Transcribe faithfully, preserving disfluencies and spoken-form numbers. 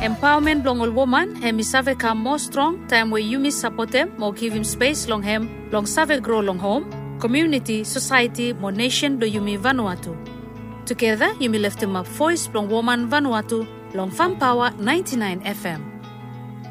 Empowerment long all woman, hem is save come more strong, time where you miss support them, more give him space long hem, long save grow long home, community, society, more nation do you me Vanuatu. Together, you me lift him up voice long woman Vanuatu, long Fun Power ninety-nine F M.